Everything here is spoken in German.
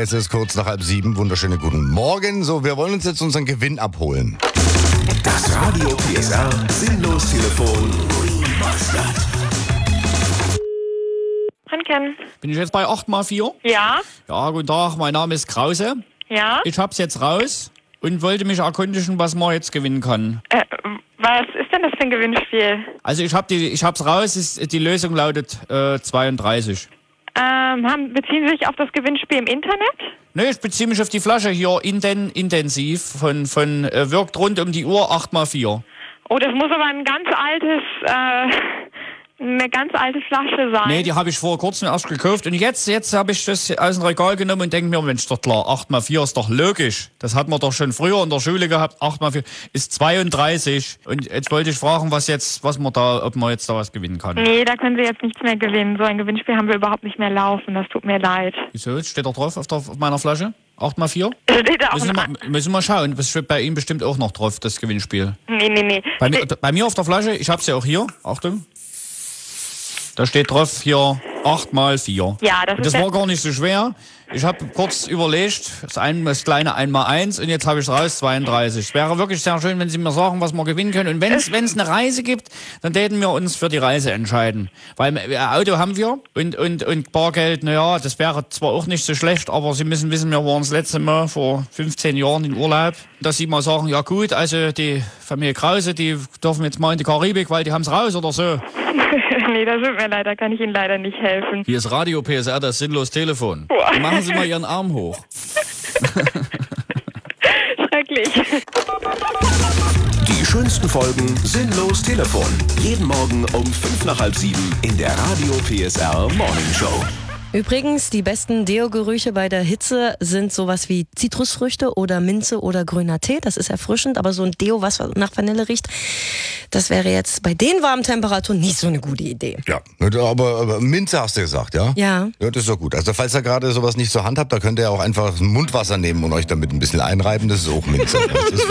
Es ist kurz nach 6:30. Wunderschönen guten Morgen. So, wir wollen uns jetzt unseren Gewinn abholen. Das Radio PSR Sinnlos-Telefon. Ranken. Bin ich jetzt bei 8x4? Ja, Ja, guten Tag, mein Name ist Krause. ja. Ich hab's jetzt raus und wollte mich erkundigen, was man jetzt gewinnen kann. Was ist denn das für ein Gewinnspiel? Also ich hab's raus, die Lösung lautet 32. Beziehen Sie sich auf das Gewinnspiel im Internet? Ne, ich beziehe mich auf die Flasche hier intensiv von wirkt rund um die Uhr 8x4. Oh, das muss aber eine ganz alte Flasche sein. Nee, die habe ich vor kurzem erst gekauft und jetzt habe ich das aus dem Regal genommen und denke mir, Mensch, doch klar, 8x4 ist doch logisch. Das hat man doch schon früher in der Schule gehabt. 8x4 ist 32. Und jetzt wollte ich fragen, ob man jetzt da was gewinnen kann. Nee, da können Sie jetzt nichts mehr gewinnen. So ein Gewinnspiel haben wir überhaupt nicht mehr laufen. Das tut mir leid. Wieso? Steht da drauf auf meiner Flasche? 8x4? Steht da auch Müssen wir mal schauen. Das steht bei Ihnen bestimmt auch noch drauf, das Gewinnspiel. Nee. Bei mir auf der Flasche, ich hab's ja auch hier. Achtung. Da steht drauf hier 8x4. Ja, das war gar nicht so schwer. Ich habe kurz überlegt, das kleine 1x1 und jetzt habe ich raus 32. Es wäre wirklich sehr schön, wenn Sie mir sagen, was wir gewinnen können. Und wenn es eine Reise gibt, dann täten wir uns für die Reise entscheiden. Weil Auto haben wir und Bargeld, naja, das wäre zwar auch nicht so schlecht, aber Sie müssen wissen, wir waren das letzte Mal vor 15 Jahren in Urlaub. Dass Sie mal sagen, ja gut, also die Familie Krause, die dürfen jetzt mal in die Karibik, weil die haben es raus oder so. Nee, das tut mir leid, da kann ich Ihnen leider nicht helfen. Hier ist Radio PSR, das Sinnlos-Telefon. Machen Sie mal Ihren Arm hoch. Schrecklich. Die schönsten Folgen Sinnlos-Telefon. Jeden Morgen um 6:55 in der Radio PSR Morning Show. Übrigens, die besten Deo-Gerüche bei der Hitze sind sowas wie Zitrusfrüchte oder Minze oder grüner Tee. Das ist erfrischend, aber so ein Deo, was nach Vanille riecht, das wäre jetzt bei den warmen Temperaturen nicht so eine gute Idee. Ja, aber Minze hast du gesagt, ja? Ja. Ja, das ist doch gut. Also falls ihr gerade sowas nicht zur Hand habt, da könnt ihr auch einfach Mundwasser nehmen und euch damit ein bisschen einreiben. Das ist auch Minze. Das ist